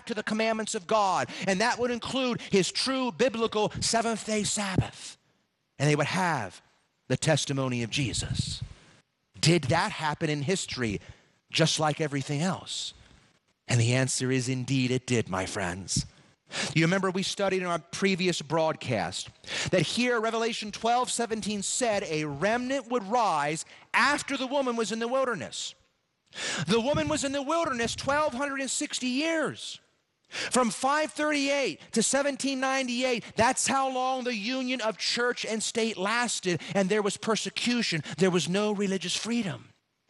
back to the commandments of God. And that would include his true biblical seventh-day Sabbath. And they would have the testimony of Jesus. Did that happen in history just like everything else? And the answer is indeed it did, my friends. You remember we studied in our previous broadcast that here Revelation 12:17 said a remnant would rise after the woman was in the wilderness. The woman was in the wilderness 1,260 years. From 538 to 1798, that's how long the union of church and state lasted, and there was persecution. There was no religious freedom.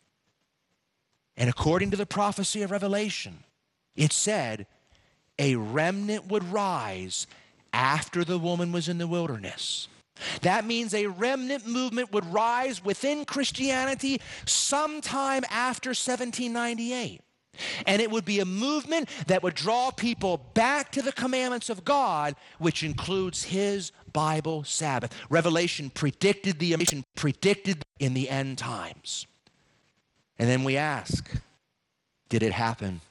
And according to the prophecy of Revelation, it said a remnant would rise after the woman was in the wilderness. That means a remnant movement would rise within Christianity sometime after 1798. And it would be a movement that would draw people back to the commandments of God, which includes his Bible Sabbath. Revelation predicted in the end times. And then we ask, did it happen?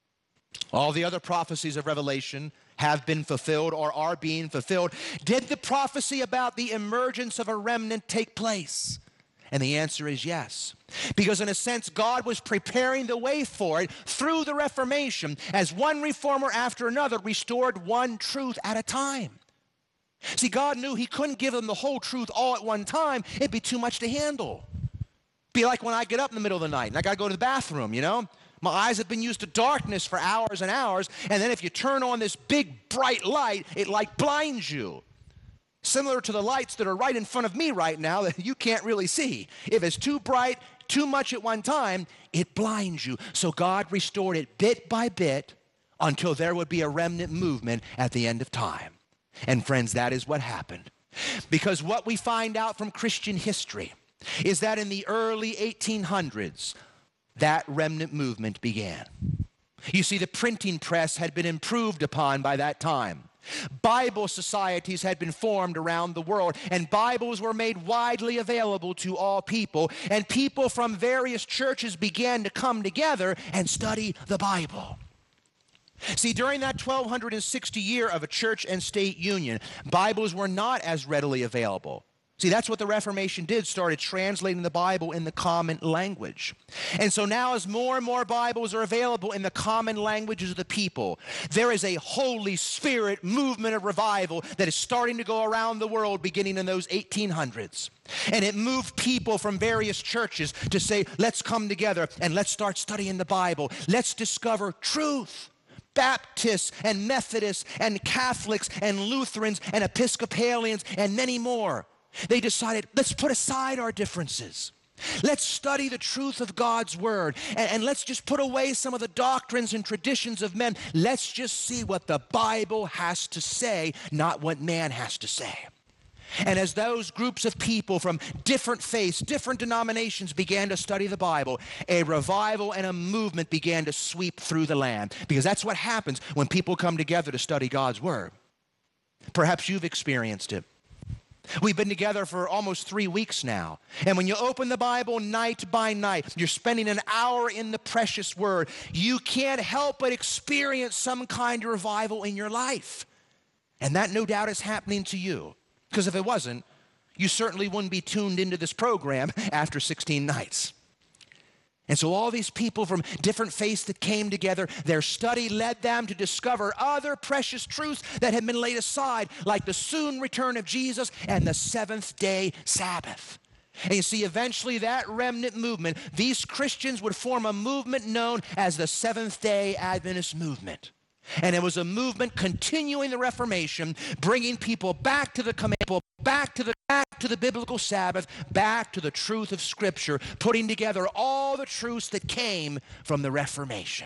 All the other prophecies of Revelation have been fulfilled or are being fulfilled. Did the prophecy about the emergence of a remnant take place? And the answer is yes. Because in a sense, God was preparing the way for it through the Reformation as one reformer after another restored one truth at a time. See, God knew he couldn't give them the whole truth all at one time. It'd be too much to handle. Be like when I get up in the middle of the night and I got to go to the bathroom, you know? My eyes have been used to darkness for hours and hours, and then if you turn on this big bright light, it like blinds you. Similar to the lights that are right in front of me right now that you can't really see. If it's too bright, too much at one time, it blinds you. So God restored it bit by bit until there would be a remnant movement at the end of time. And friends, that is what happened. Because what we find out from Christian history is that in the early 1800s, that remnant movement began. You see, the printing press had been improved upon by that time. Bible societies had been formed around the world, and Bibles were made widely available to all people, and people from various churches began to come together and study the Bible. See, during that 1,260 year of a church and state union, Bibles were not as readily available. See, that's what the Reformation did, started translating the Bible in the common language. And so now as more and more Bibles are available in the common languages of the people, there is a Holy Spirit movement of revival that is starting to go around the world beginning in those 1800s. And it moved people from various churches to say, let's come together and let's start studying the Bible. Let's discover truth. Baptists and Methodists and Catholics and Lutherans and Episcopalians and many more. They decided, let's put aside our differences. Let's study the truth of God's word. And let's just put away some of the doctrines and traditions of men. Let's just see what the Bible has to say, not what man has to say. And as those groups of people from different faiths, different denominations began to study the Bible, a revival and a movement began to sweep through the land. Because that's what happens when people come together to study God's word. Perhaps you've experienced it. We've been together for almost 3 weeks now. And when you open the Bible night by night, you're spending an hour in the precious word. You can't help but experience some kind of revival in your life. And that no doubt is happening to you. Because if it wasn't, you certainly wouldn't be tuned into this program after 16 nights. And so all these people from different faiths that came together, their study led them to discover other precious truths that had been laid aside, like the soon return of Jesus and the seventh-day Sabbath. And you see, eventually that remnant movement, these Christians would form a movement known as the Seventh-day Adventist movement. And it was a movement continuing the Reformation, bringing people back to the command, back to the biblical Sabbath, back to the truth of Scripture, putting together all the truths that came from the Reformation.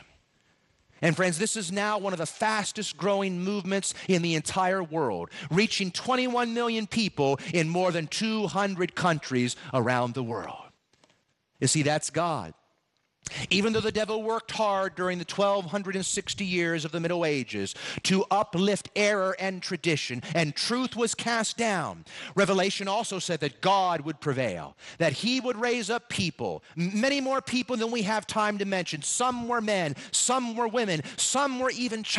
And friends, this is now one of the fastest growing movements in the entire world, reaching 21 million people in more than 200 countries around the world. You see, that's God. Even though the devil worked hard during the 1,260 years of the Middle Ages to uplift error and tradition, and truth was cast down, Revelation also said that God would prevail, that he would raise up people, many more people than we have time to mention. Some were men, some were women, some were even children.